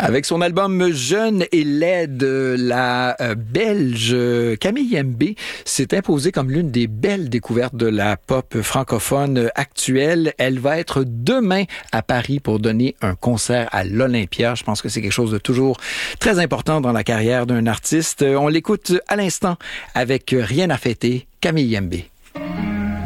Avec son album Jeune et laide, la Belge Camille Mbé s'est imposée comme l'une des belles découvertes de la pop francophone actuelle. Elle va être demain à Paris pour donner un concert à l'Olympia. Je pense que c'est quelque chose de toujours très important dans la carrière d'un artiste. On l'écoute à l'instant avec Rien à fêter, Camille Mbé.